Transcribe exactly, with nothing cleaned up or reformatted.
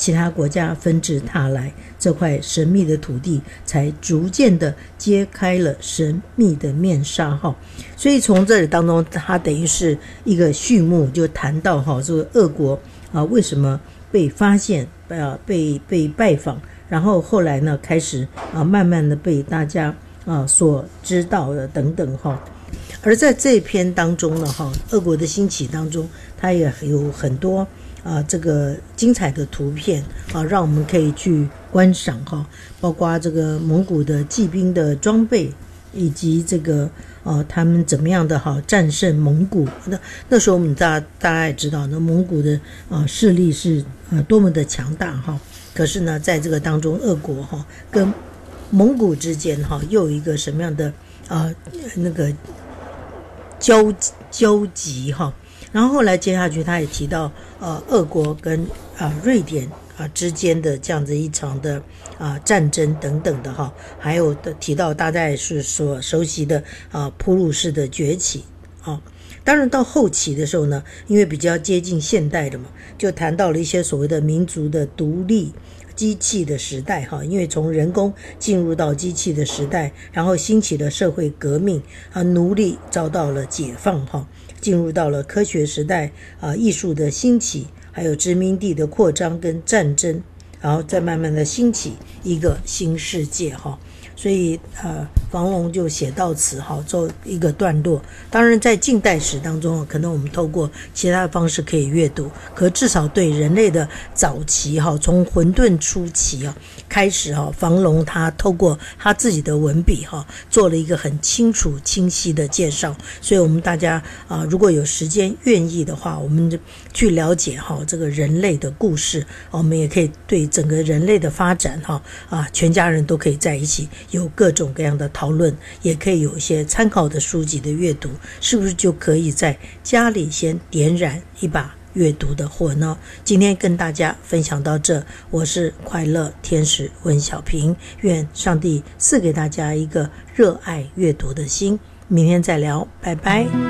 其他国家纷至沓来，这块神秘的土地才逐渐的揭开了神秘的面纱哈。所以从这里当中，它等于是一个序幕，就谈到哈，这个俄国啊为什么被发现啊被被拜访，然后后来呢开始啊慢慢的被大家啊所知道的等等哈。而在这一篇当中呢哈，俄国的兴起当中，它也有很多啊，这个精彩的图片啊，让我们可以去观赏哈，包括这个蒙古的骑兵的装备，以及这个呃他们怎么样的哈战胜蒙古。那那时候我们大大家也知道，那蒙古的啊势力是呃多么的强大哈。可是呢，在这个当中，俄国哈跟蒙古之间哈又有一个什么样的啊那个交交集哈。然后后来接下去他也提到呃俄国跟啊、呃、瑞典啊、呃、之间的这样子一场的啊、呃、战争等等的哈，还有的提到大家也是所熟悉的啊普鲁士的崛起啊。当然到后期的时候呢，因为比较接近现代的嘛，就谈到了一些所谓的民族的独立机器的时代哈，因为从人工进入到机器的时代，然后兴起了社会革命啊，奴隶遭到了解放哈，进入到了科学时代啊，艺术的兴起，还有殖民地的扩张跟战争，然后再慢慢的兴起一个新世界哈。所以呃，房龙就写到此哈，做一个段落。当然在近代史当中，可能我们透过其他的方式可以阅读，可至少对人类的早期哈，从混沌初期啊开始哈，房龙他透过他自己的文笔哈，做了一个很清楚清晰的介绍。所以我们大家啊，如果有时间愿意的话，我们去了解哈这个人类的故事，我们也可以对整个人类的发展哈啊，全家人都可以在一起。有各种各样的讨论，也可以有一些参考的书籍的阅读，是不是就可以在家里先点燃一把阅读的火呢？今天跟大家分享到这，我是快乐天使温小平，愿上帝赐给大家一个热爱阅读的心，明天再聊，拜拜。